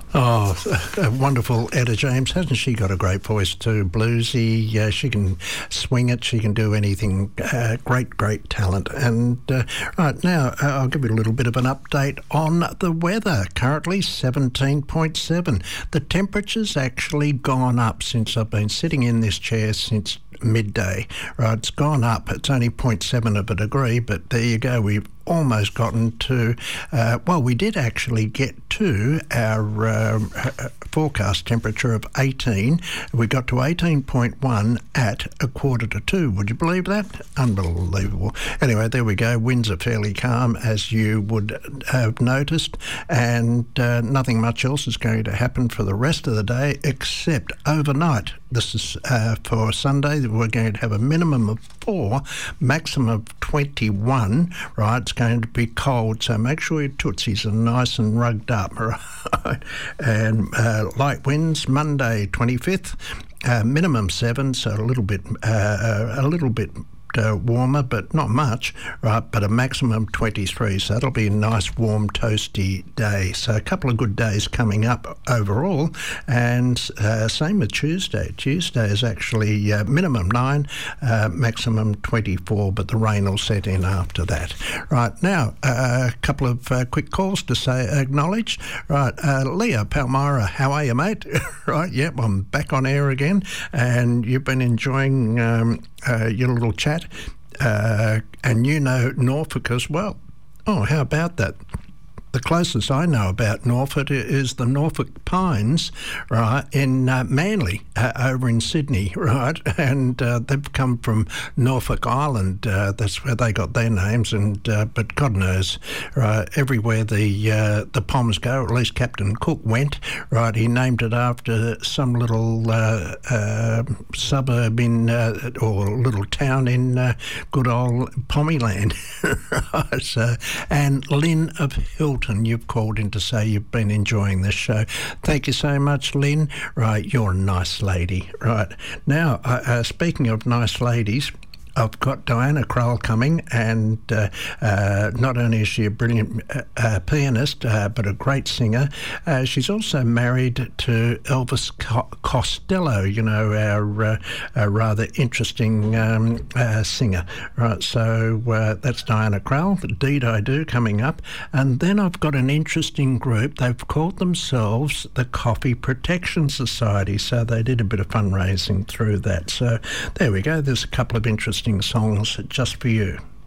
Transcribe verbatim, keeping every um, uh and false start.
Oh, uh, wonderful Etta James. Hasn't she got a great voice too? Bluesy, uh, she can swing it, she can do anything. Uh, great, great talent. And uh, right now, uh, I'll give you a little bit of an update on the weather. Currently seventeen point seven. The temperature's actually gone up since I've been sitting in this chair since midday. Right, it's gone up. It's only zero point seven of a degree, but there you go. We've almost gotten to, uh, well, we did actually get to our uh, forecast temperature of eighteen. We got to eighteen point one at a quarter to two. Would you believe that? Unbelievable. Anyway, there we go. Winds are fairly calm, as you would have noticed, and uh, nothing much else is going to happen for the rest of the day except overnight. This is uh, for Sunday. We're going to have a minimum of four, maximum of twenty-one, right? It's going to be cold, so make sure your tootsies are nice and rugged up, right? And uh, light winds, Monday twenty-fifth, uh, minimum seven, so a little bit, uh, a little bit Uh, warmer, but not much, right? But a maximum twenty-three, so that'll be a nice, warm, toasty day. So a couple of good days coming up overall, and uh, same with Tuesday. Tuesday is actually uh, minimum nine, uh, maximum twenty-four, but the rain will set in after that. Right, now, uh, a couple of uh, quick calls to say acknowledge. Right, uh, Leah Palmyra, how are you, mate? Right, yep, I'm back on air again, and you've been enjoying um, uh, your little chat. Uh, and you know Norfolk as well. Oh, how about that? The closest I know about Norfolk is the Norfolk Pines, right, in uh, Manly, uh, over in Sydney, right? And uh, they've come from Norfolk Island. Uh, that's where they got their names. And uh, but God knows, right, everywhere the uh, the Poms go, at least Captain Cook went, right? He named it after some little uh, uh, suburb in uh, or little town in uh, good old Pommyland, right? So, and Lynn of Hilton, you've called in to say you've been enjoying this show. Thank you so much, Lynn. Right, you're a nice lady. Right, now, uh, uh, speaking of nice ladies, I've got Diana Krall coming, and uh, uh, not only is she a brilliant uh, uh, pianist, uh, but a great singer. Uh, she's also married to Elvis Co- Costello, you know, our, uh, our rather interesting um, uh, singer. Right, so uh, that's Diana Krall, Indeed I Do, coming up. And then I've got an interesting group. They've called themselves the Coffee Protection Society, so they did a bit of fundraising through that. So there we go. There's a couple of interesting songs just for you.